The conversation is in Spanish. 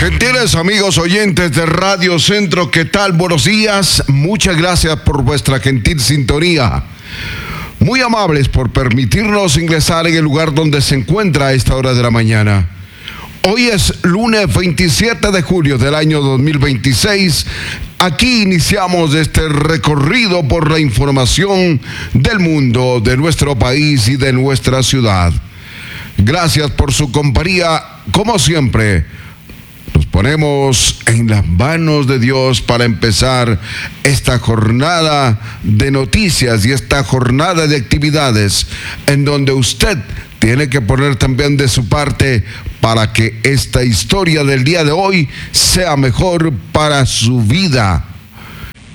Gentiles amigos oyentes de Radio Centro, ¿qué tal? Buenos días. Muchas gracias por vuestra gentil sintonía. Muy amables por permitirnos ingresar en el lugar donde se encuentra a esta hora de la mañana. Hoy es lunes 27 de julio del año 2026. Aquí iniciamos este recorrido por la información del mundo, de nuestro país y de nuestra ciudad. Gracias por su compañía, como siempre. Nos ponemos en las manos de Dios para empezar esta jornada de noticias y esta jornada de actividades en donde usted tiene que poner también de su parte para que esta historia del día de hoy sea mejor para su vida.